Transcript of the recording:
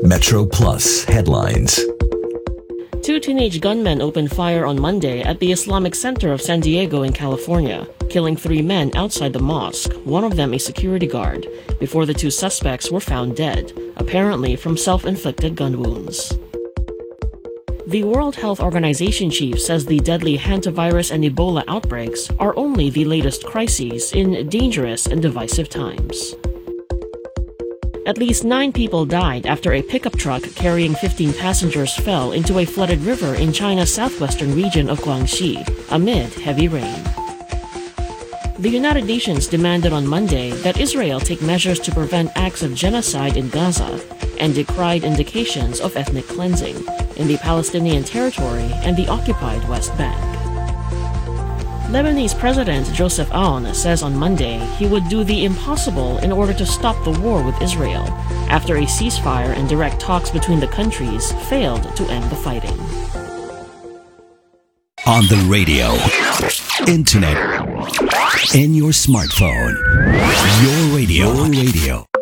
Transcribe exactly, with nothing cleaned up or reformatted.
Metro Plus headlines. Two teenage gunmen opened fire on Monday at the Islamic Center of San Diego in California, killing three men outside the mosque, one of them a security guard, before the two suspects were found dead, apparently from self-inflicted gun wounds. The World Health Organization chief says the deadly hantavirus and Ebola outbreaks are only the latest crises in dangerous and divisive times. At least nine people died after a pickup truck carrying fifteen passengers fell into a flooded river in China's southwestern region of Guangxi, amid heavy rain. The United Nations demanded on Monday that Israel take measures to prevent acts of genocide in Gaza and decried indications of ethnic cleansing in the Palestinian territory and the occupied West Bank. Lebanese President Joseph Aoun says on Monday he would do the impossible in order to stop the war with Israel after a ceasefire and direct talks between the countries failed to end the fighting. On the radio, internet, in your smartphone, your radio, your radio.